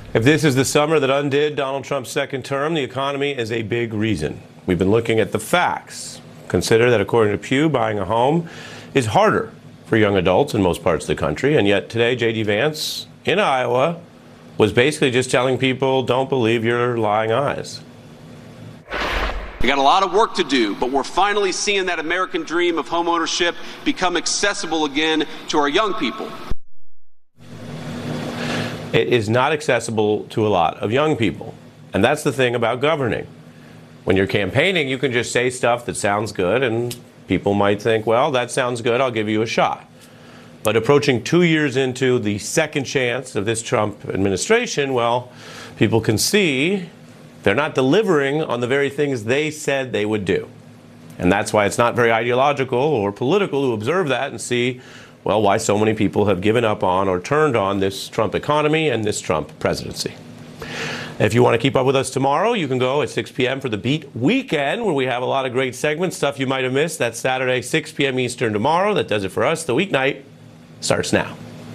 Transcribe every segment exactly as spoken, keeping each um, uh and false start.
If this is the summer that undid Donald Trump's second term, the economy is a big reason. We've been looking at the facts. Consider that according to Pew, buying a home is harder for young adults in most parts of the country, and yet today J D Vance in Iowa was basically just telling people, don't believe your lying eyes. We got a lot of work to do, but we're finally seeing that American dream of homeownership become accessible again to our young people. It is not accessible to a lot of young people. And that's the thing about governing. When you're campaigning, you can just say stuff that sounds good, and people might think, well, that sounds good, I'll give you a shot. But approaching two years into the second chance of this Trump administration, well, people can see they're not delivering on the very things they said they would do. And that's why it's not very ideological or political to observe that and see, well, why so many people have given up on or turned on this Trump economy and this Trump presidency. If you want to keep up with us tomorrow, you can go at six p m for the Beat Weekend, where we have a lot of great segments, stuff you might have missed. That's Saturday, six p m Eastern tomorrow. That does it for us. The weeknight starts now.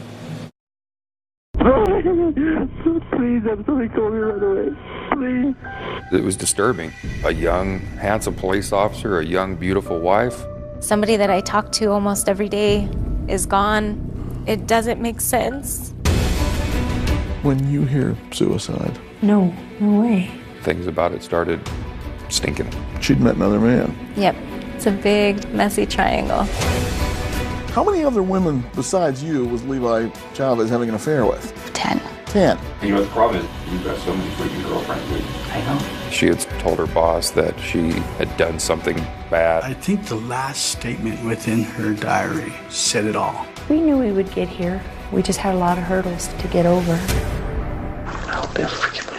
Please have somebody call me right away. Please. It was disturbing. A young, handsome police officer, a young, beautiful wife. Somebody that I talk to almost every day is gone. It doesn't make sense. When you hear suicide. No, no way. Things about it started stinking. She'd met another man. Yep, it's a big, messy triangle. How many other women besides you was Levi Chavez having an affair with? Ten. Ten. And you know, the problem is you've got so many freaking girlfriends with you. I know. She had told her boss that she had done something bad. I think the last statement within her diary said it all. We knew we would get here. We just had a lot of hurdles to get over. I'll never forget